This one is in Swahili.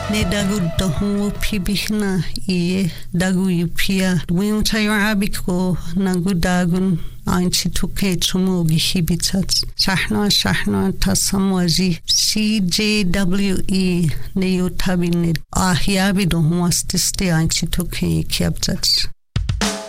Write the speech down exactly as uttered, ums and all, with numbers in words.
ne dagu dohu pibihna iye dagu yupia wing tayo abiko nagu dagun ainchi tuke chumu gihibitat shahna shahna tasamwaji C J W E ne yotabine ahyabi dohu astiste ainchi tuke kiabtat